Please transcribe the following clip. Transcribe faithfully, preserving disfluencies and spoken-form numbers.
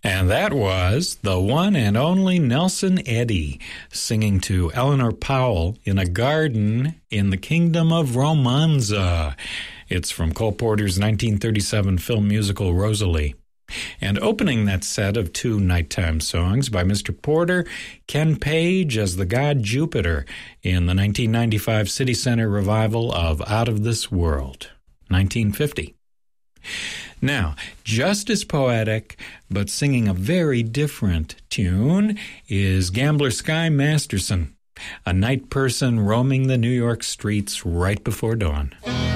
And that was the one and only Nelson Eddy singing to Eleanor Powell in a garden in the kingdom of Romanza. It's from Cole Porter's nineteen thirty-seven film musical Rosalie. And opening that set of two nighttime songs by Mister Porter, Ken Page as the god Jupiter in the nineteen ninety-five City Center revival of Out of This World, nineteen fifty. Now, just as poetic, but singing a very different tune, is Gambler Sky Masterson, a night person roaming the New York streets right before dawn.